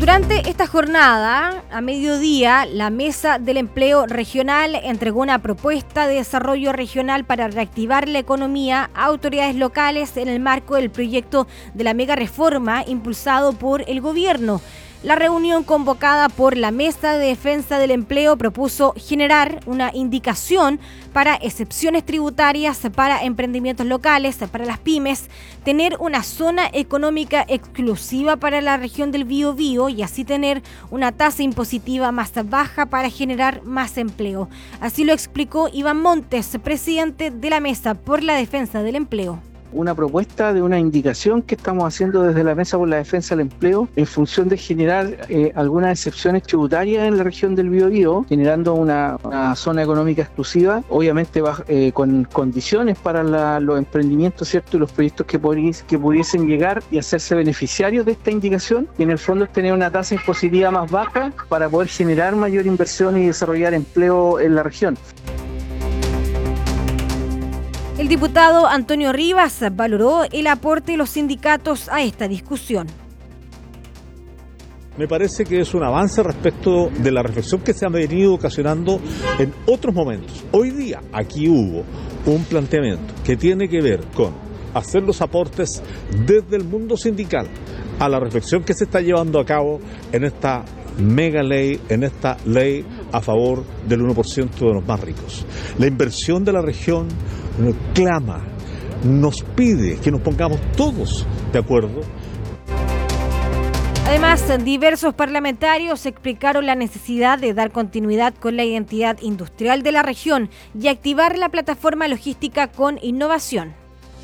Durante esta jornada, a mediodía, la Mesa del Empleo Regional entregó una propuesta de desarrollo regional para reactivar la economía a autoridades locales en el marco del proyecto de la mega reforma impulsado por el gobierno. La reunión convocada por la Mesa de Defensa del Empleo propuso generar una indicación para excepciones tributarias para emprendimientos locales, para las pymes, tener una zona económica exclusiva para la región del Biobío y así tener una tasa impositiva más baja para generar más empleo. Así lo explicó Iván Montes, presidente de la Mesa por la Defensa del Empleo. Una propuesta de una indicación que estamos haciendo desde la Mesa por la Defensa del Empleo en función de generar algunas excepciones tributarias en la región del Biobío, generando una zona económica exclusiva, obviamente con condiciones para los emprendimientos, ¿cierto? Y los proyectos que pudiesen llegar y hacerse beneficiarios de esta indicación, y en el fondo es tener una tasa impositiva más baja para poder generar mayor inversión y desarrollar empleo en la región. El diputado Antonio Rivas valoró el aporte de los sindicatos a esta discusión. Me parece que es un avance respecto de la reflexión que se ha venido ocasionando en otros momentos. Hoy día aquí hubo un planteamiento que tiene que ver con hacer los aportes desde el mundo sindical a la reflexión que se está llevando a cabo en esta mega ley, en esta ley a favor del 1% de los más ricos. La inversión de la región clama, nos pide que nos pongamos todos de acuerdo. Además, diversos parlamentarios explicaron la necesidad de dar continuidad con la identidad industrial de la región y activar la plataforma logística con innovación.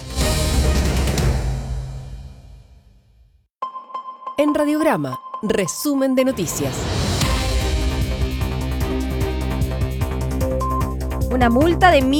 En Radiograma, resumen de noticias. Una multa de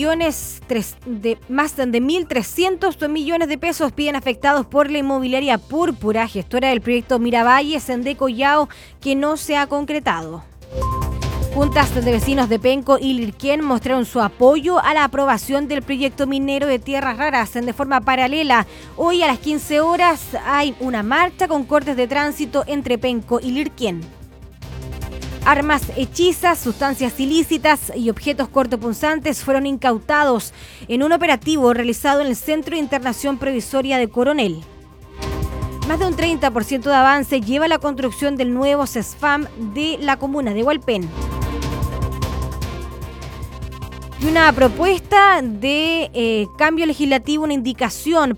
más de 1.300 millones de pesos piden afectados por la inmobiliaria Púrpura, gestora del proyecto Miravalles en Collao, que no se ha concretado. Juntas de vecinos de Penco y Lirquén mostraron su apoyo a la aprobación del proyecto minero de tierras raras de forma paralela. Hoy a las 15 horas hay una marcha con cortes de tránsito entre Penco y Lirquén. Armas hechizas, sustancias ilícitas y objetos cortopunzantes fueron incautados en un operativo realizado en el Centro de Internación Provisoria de Coronel. Más de un 30% de avance lleva la construcción del nuevo CESFAM de la comuna de Hualpén. Y una propuesta de cambio legislativo, una indicación